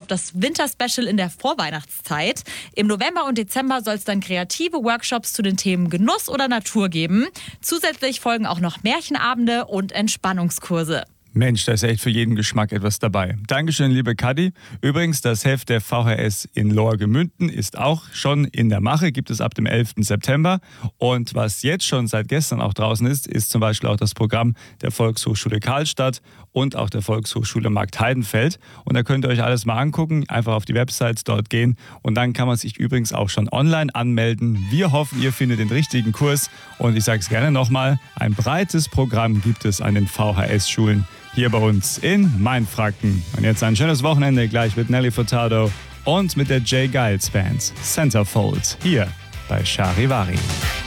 das Winterspecial in der Vorweihnachtszeit. Im November und Dezember soll es dann kreative Workshops zu den Themen Genuss oder Natur geben. Zusätzlich folgen auch noch Märchenabende und Entspannungskurse. Mensch, da ist echt für jeden Geschmack etwas dabei. Dankeschön, liebe Kadi. Übrigens, das Heft der VHS in Lohr-Gemünden ist auch schon in der Mache, gibt es ab dem 11. September. Und was jetzt schon seit gestern auch draußen ist zum Beispiel auch das Programm der Volkshochschule Karlstadt und auch der Volkshochschule Marktheidenfeld. Und da könnt ihr euch alles mal angucken, einfach auf die Websites dort gehen. Und dann kann man sich übrigens auch schon online anmelden. Wir hoffen, ihr findet den richtigen Kurs. Und ich sage es gerne nochmal, ein breites Programm gibt es an den VHS-Schulen hier bei uns in Mainfranken. Und jetzt ein schönes Wochenende gleich mit Nelly Furtado und mit der J. Geils Band Centerfold hier bei Charivari.